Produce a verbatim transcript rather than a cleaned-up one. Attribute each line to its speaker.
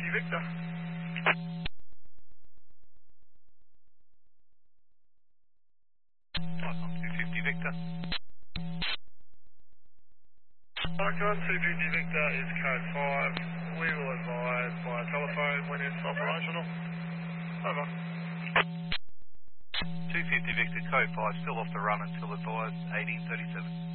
Speaker 1: Victor.
Speaker 2: Icon two fifty Victor.
Speaker 1: Icon two fifty Victor is code five. We will advise by telephone when it's operational. Over.
Speaker 2: two fifty Victor, code five, still off the run until advised eighteen thirty-seven.